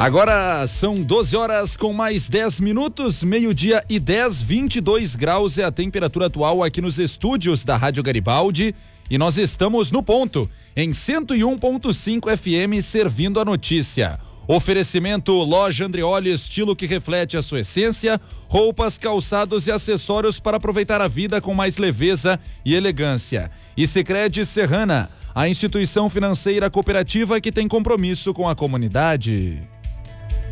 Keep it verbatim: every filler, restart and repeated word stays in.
Agora são doze horas com mais dez minutos, meio-dia e dez, vinte e dois graus é a temperatura atual aqui nos estúdios da Rádio Garibaldi e nós estamos no ponto, em cento e um ponto cinco F M, servindo a notícia. Oferecimento Loja Andreoli, estilo que reflete a sua essência, roupas, calçados e acessórios para aproveitar a vida com mais leveza e elegância. E Sicredi Serrana, a instituição financeira cooperativa que tem compromisso com a comunidade.